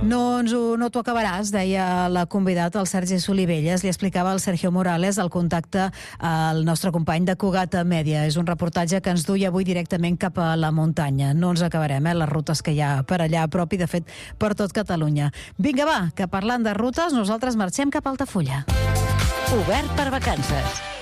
No t'ho acabaràs, deia la convidat, el Sergi Solivelles. Li explicava al Sergio Morales el contacte al nostre company de Cugat Mèdia. És un reportatge que ens duia avui directament cap a la muntanya. No ens acabarem, les rutes que hi ha per allà a prop i, de fet, per tot Catalunya. Vinga, va, que parlant de rutes, nosaltres marxem cap a Altafulla. Obert per vacances.